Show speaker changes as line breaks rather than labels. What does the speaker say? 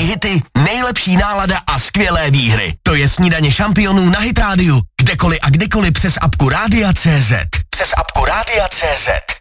hity, nejlepší nálada a skvělé výhry. To je Snídaně šampionů na Hit rádiu. Kdekoliv a kdykoliv přes apku Rádia.cz. Přes apku Rádia.cz.